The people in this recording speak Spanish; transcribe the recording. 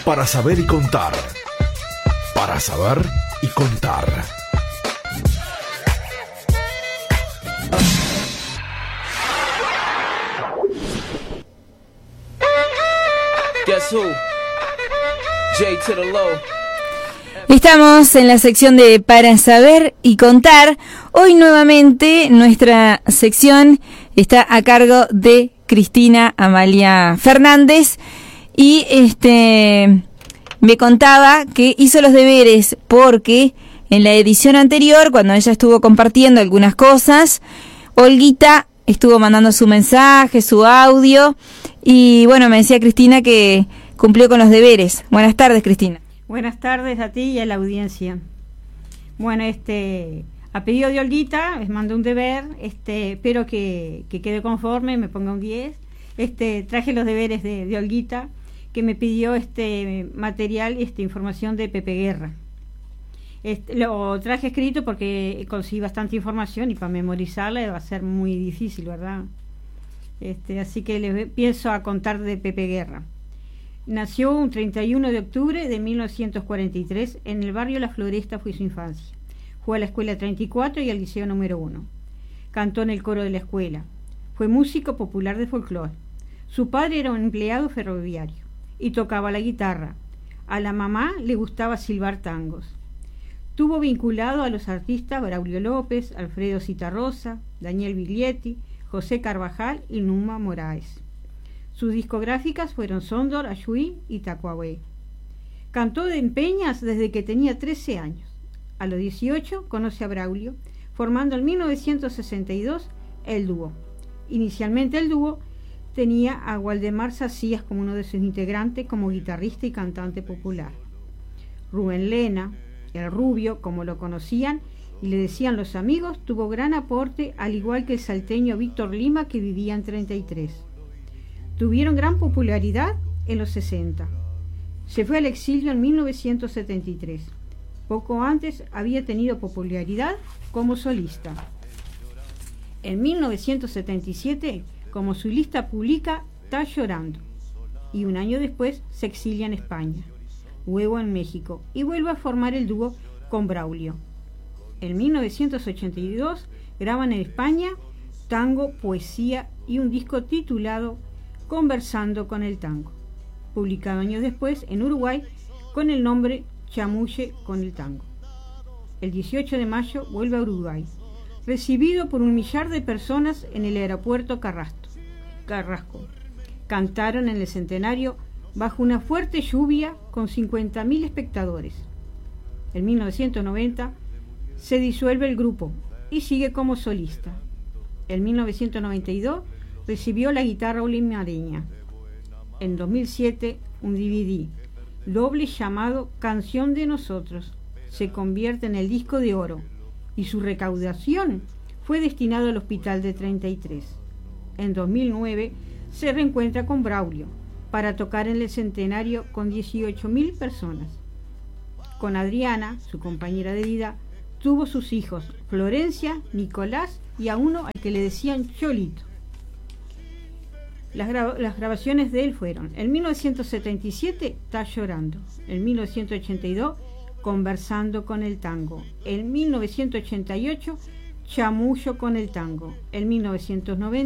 Para saber y contar. Para saber y contar. Guess who? J to the low. Estamos en la sección de Para Saber y Contar. Hoy nuevamente nuestra sección está a cargo de Cristina Amalia Fernández y me contaba que hizo los deberes porque en la edición anterior, cuando ella estuvo compartiendo algunas cosas, Olguita estuvo mandando su mensaje, su audio y bueno, me decía Cristina que cumplió con los deberes. Buenas tardes, Cristina. Buenas tardes a ti y a la audiencia. Bueno, a pedido de Olguita, les mando un deber, espero que quede conforme, me ponga un 10. Traje los deberes de Olguita, que me pidió material y información de Pepe Guerra. Lo traje escrito porque conseguí bastante información y para memorizarla va a ser muy difícil, ¿verdad? Así que les pienso a contar de Pepe Guerra. Nació un 31 de octubre de 1943 en el barrio La Floresta, fue su infancia. Fue a la escuela 34 y al liceo número 1. Cantó en el coro de la escuela. Fue músico popular de folclore. Su padre era un empleado ferroviario y tocaba la guitarra. A la mamá le gustaba silbar tangos. Tuvo vinculado a los artistas Braulio López, Alfredo Citarrosa, Daniel Biglietti, José Carvajal y Numa Moraes. Sus discográficas fueron Sondor, Ayuí y Tacuahue. Cantó en peñas desde que tenía 13 años. A los 18 conoce a Braulio, formando en 1962 el dúo. Inicialmente el dúo tenía a Waldemar Sacías como uno de sus integrantes, como guitarrista y cantante popular. Rubén Lena, el Rubio, como lo conocían y le decían los amigos, tuvo gran aporte, al igual que el salteño Víctor Lima, que vivía en 33. Tuvieron gran popularidad en los 60. Se fue al exilio en 1973. Poco antes había tenido popularidad como solista. En 1977, como solista publica Está Llorando, y un año después se exilia en España, luego en México, y vuelve a formar el dúo con Braulio. En 1982 graban en España tango, poesía y un disco titulado Conversando con el Tango, publicado años después en Uruguay con el nombre Chamulle con el Tango. El 18 de mayo vuelve a Uruguay, recibido por 1 millar de personas en el aeropuerto Carrasco. Cantaron en el Centenario bajo una fuerte lluvia con 50.000 espectadores. En 1990 se disuelve el grupo y sigue como solista. En 1992 recibió la guitarra olimareña. En 2007 un DVD doble llamado Canción de Nosotros se convierte en el disco de oro y su recaudación fue destinado al Hospital de 33. En 2009 se reencuentra con Braulio para tocar en el Centenario con 18.000 personas. Con Adriana, su compañera de vida, tuvo sus hijos Florencia, Nicolás y a uno al que le decían Cholito. Las grabaciones de él fueron: en 1977 Está Llorando, en 1982 Conversando con el Tango, en 1988 Chamullo con el Tango, en 1990